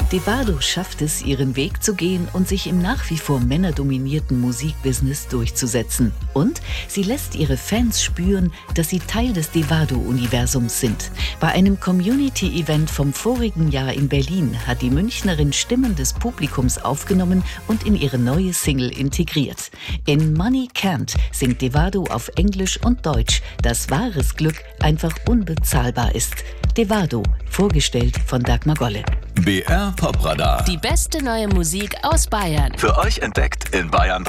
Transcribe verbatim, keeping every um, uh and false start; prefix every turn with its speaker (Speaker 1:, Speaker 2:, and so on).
Speaker 1: Devado schafft es, ihren Weg zu gehen und sich im nach wie vor männerdominierten Musikbusiness durchzusetzen. Und sie lässt ihre Fans spüren, dass sie Teil des Devado-Universums sind. Bei einem Community-Event vom vorigen Jahr in Berlin hat die Münchnerin Stimmen des Publikums aufgenommen und in ihre neue Single integriert. In Money Can't singt Devado auf Englisch und Deutsch, dass wahres Glück einfach unbezahlbar ist. Devado, vorgestellt von Dagmar Golle.
Speaker 2: B R Pop Radar.
Speaker 3: Die beste neue Musik aus Bayern.
Speaker 2: Für euch entdeckt in Bayern